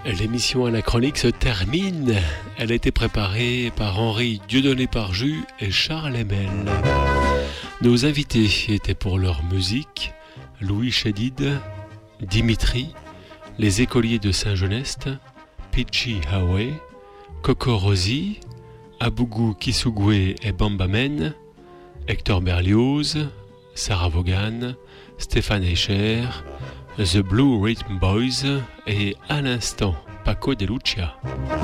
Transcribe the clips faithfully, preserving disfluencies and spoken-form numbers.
L'émission Anachronique se termine. Elle a été préparée par Henri Dieudonné Parjus et Charles Emel. Nos invités étaient pour leur musique Louis Chédid, Dimitri, les écoliers de Saint-Genest, Pidgey Hawey, Coco Rosie, Abougou Kissougoué et Bambamen, Hector Berlioz, Sarah Vaughan, Stéphane Eicher, The Blue Rhythm Boys et à l'instant Paco de Lucia.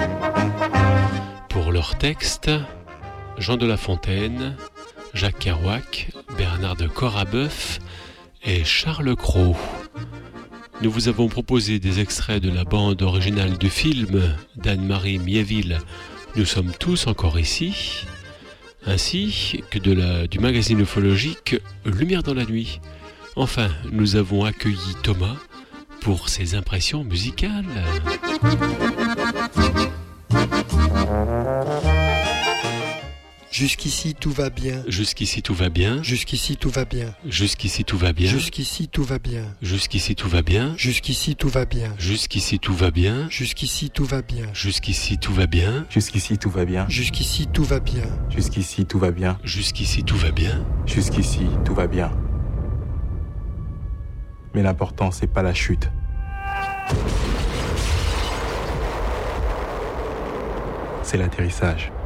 Pour leurs textes, Jean de La Fontaine, Jacques Kerouac, Bernard de Corabeuf et Charles Cros. Nous vous avons proposé des extraits de la bande originale du film d'Anne-Marie Miéville, Nous sommes tous encore ici, ainsi que de la, du magazine ufologique Lumière dans la nuit. Enfin, nous avons accueilli Thomas pour ses impressions musicales. Jusqu'ici tout va bien. Jusqu'ici tout va bien. Jusqu'ici tout va bien. Jusqu'ici tout va bien. Jusqu'ici tout va bien. Jusqu'ici tout va bien. Jusqu'ici tout va bien. Jusqu'ici tout va bien. Jusqu'ici tout va bien. Jusqu'ici tout va bien. Jusqu'ici tout va bien. Jusqu'ici tout va bien. Jusqu'ici tout va bien. Jusqu'ici tout va bien. Jusqu'ici tout va bien. Mais l'important, c'est pas la chute. C'est l'atterrissage.